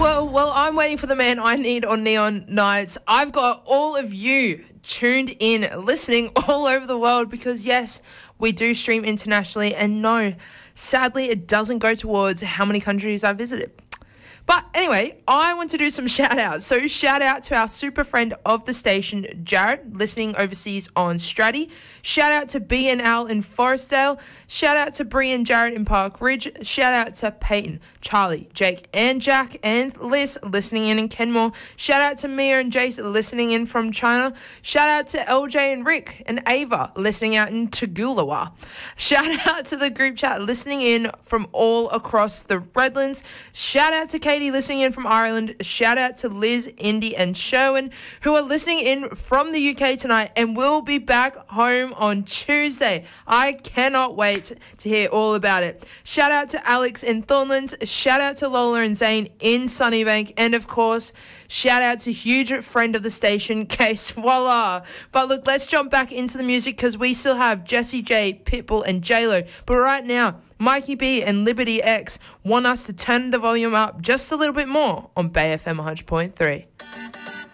Well, I'm waiting for the man I need on Neon Nights. I've got all of you tuned in, listening all over the world because, yes, we do stream internationally. And no, sadly, it doesn't go towards how many countries I visited. But anyway, I want to do some shout outs. So shout out to our super friend of the station, Jared, listening overseas on Stratty. Shout out to B and Al in Forestdale. Shout out to Bree and Jared in Park Ridge. Shout out to Peyton, Charlie, Jake and Jack and Liz listening in Kenmore. Shout out to Mia and Jace listening in from China. Shout out to LJ and Rick and Ava listening out in Tagulawa. Shout out to the group chat listening in from all across the Redlands. Shout out to Katie listening in from Ireland. Shout out to Liz, Indy and Sherwin who are listening in from the UK tonight and will be back home on Tuesday. I cannot wait to hear all about it. Shout out to Alex in Thornlands. Shout out to Lola and Zane in Sunnybank. And of course, shout out to huge friend of the station, Case Voila. But look, let's jump back into the music because we still have Jessie J, Pitbull and J-Lo. But right now, Mikey B and Liberty X want us to turn the volume up just a little bit more on Bay FM 100.3.